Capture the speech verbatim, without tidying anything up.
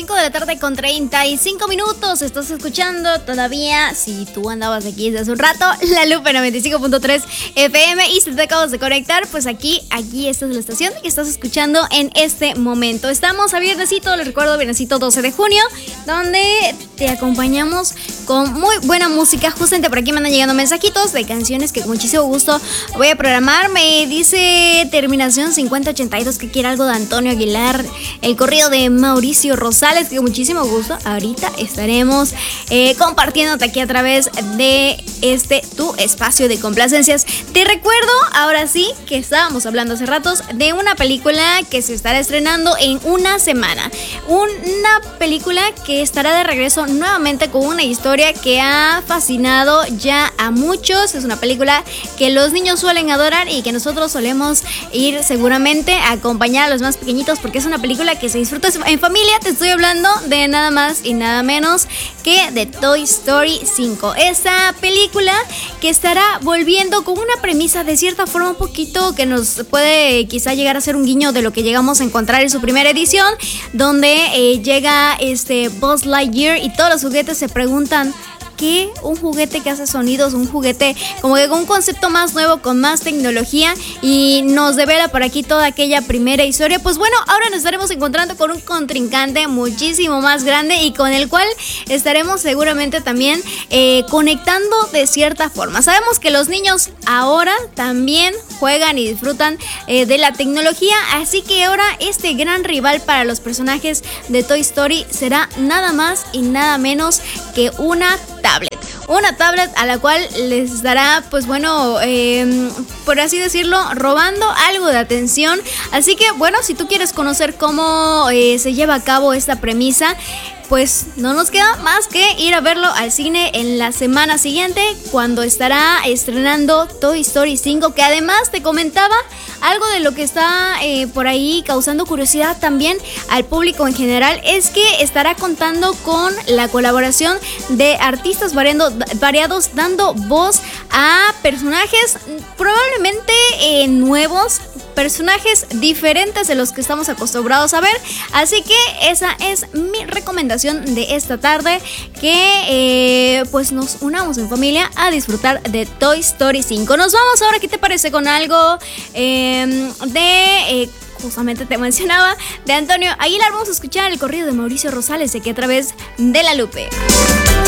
cinco de la tarde con treinta y cinco minutos. Estás escuchando todavía, si tú andabas aquí desde hace un rato, La Lupe noventa y cinco punto tres F M. Y si te acabas de conectar, pues aquí, aquí esta es la estación que estás escuchando en este momento. Estamos a viernesito, les recuerdo, viernesito doce de junio, donde te acompañamos con muy buena música. Justamente por aquí me andan llegando mensajitos de canciones que con muchísimo gusto voy a programar. Me dice terminación cincuenta ochenta y dos que quiere algo de Antonio Aguilar, el corrido de Mauricio Rosales, que con muchísimo gusto ahorita estaremos eh, compartiéndote aquí a través de este tu espacio de complacencias. Te recuerdo, ahora sí, que estábamos hablando hace ratos de una película que se estará estrenando en una semana. Una película que estará de regreso nuevamente con una historia que ha fascinado ya a muchos. Es una película que los niños suelen adorar y que nosotros solemos ir seguramente a acompañar a los más pequeñitos, porque es una película que se disfruta en familia. Te estoy hablando de nada más y nada menos que de Toy Story cinco. Esta película que estará volviendo con una premisa de cierta forma un poquito que nos puede quizá llegar a ser un guiño de lo que llegamos a encontrar en su primera edición, donde eh, llega este Buzz Lightyear y todos los juguetes se preguntan: ¿qué? Un juguete que hace sonidos, un juguete como que con un concepto más nuevo, con más tecnología, y nos devela por aquí toda aquella primera historia. Pues bueno, ahora nos estaremos encontrando con un contrincante muchísimo más grande y con el cual estaremos seguramente también eh, conectando de cierta forma. Sabemos que los niños ahora también juegan y disfrutan eh, de la tecnología, así que ahora este gran rival para los personajes de Toy Story será nada más y nada menos que una tablet. Una tablet a la cual les estará, pues bueno, eh, por así decirlo, robando algo de atención. Así que bueno, si tú quieres conocer cómo eh, se lleva a cabo esta premisa, pues no nos queda más que ir a verlo al cine en la semana siguiente, cuando estará estrenando Toy Story cinco, que además te comentaba algo de lo que está eh, por ahí causando curiosidad también al público en general, es que estará contando con la colaboración de artistas variando, variados, dando voz a personajes probablemente eh, nuevos, personajes diferentes de los que estamos acostumbrados a ver. Así que esa es mi recomendación de esta tarde, que eh, pues nos unamos en familia a disfrutar de Toy Story cinco. Nos vamos ahora, ¿qué te parece? Con algo eh, de... Eh, justamente te mencionaba, de Antonio Aguilar. Vamos a escuchar el corrido de Mauricio Rosales aquí a través de La Lupe.